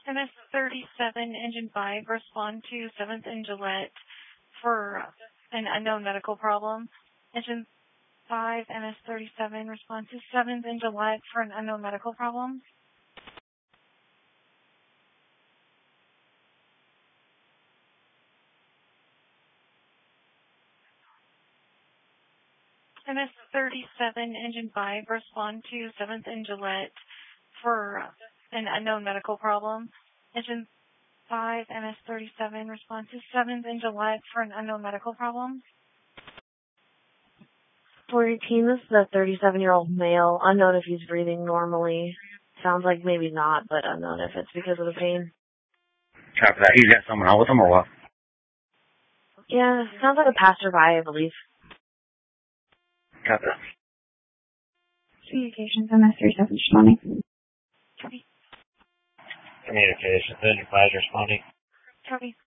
MS-37, Engine 5, respond to 7th and Gillette for an unknown medical problem. Engine 5, MS-37, respond to 7th and Gillette for an unknown medical problem. MS-37, Engine 5, respond to 7th and Gillette for an unknown medical problem. Engine 5, MS-37, respond to 7th and Gillette for an unknown medical problem. 418, this is a 37-year-old male, unknown if he's breathing normally. Sounds like maybe not, but unknown if it's because of the pain. Copy that. He's got someone else with him or what? Yeah, sounds like a passerby, I believe. Copy that. Communications, MS-37 responding. Copy. Communications, Engine 5 responding. Copy.